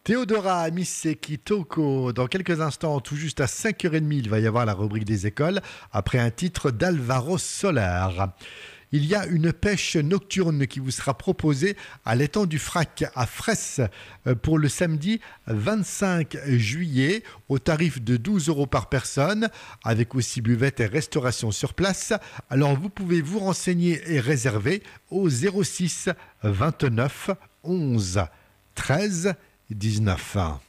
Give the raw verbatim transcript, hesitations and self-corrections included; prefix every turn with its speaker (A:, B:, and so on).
A: Théodora Miseki Toko. Dans quelques instants, tout juste à cinq heures trente, il va y avoir la rubrique des écoles après un titre d'Alvaro Soler. Il y a une pêche nocturne qui vous sera proposée à l'étang du Frac à Fresse pour le samedi vingt-cinq juillet au tarif de douze euros par personne avec aussi buvette et restauration sur place. Alors vous pouvez vous renseigner et réserver au zéro six vingt-neuf onze treize dix-neuf.